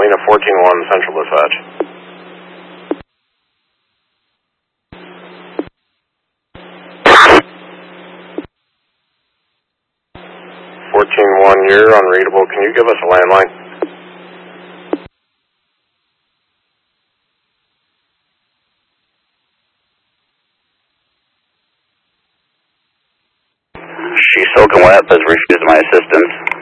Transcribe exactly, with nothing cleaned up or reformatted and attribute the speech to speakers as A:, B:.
A: Lena fourteen one, Central Dispatch. fourteen one, you're unreadable. Can you give us a landline?
B: She's soaking wet, but refused my assistance.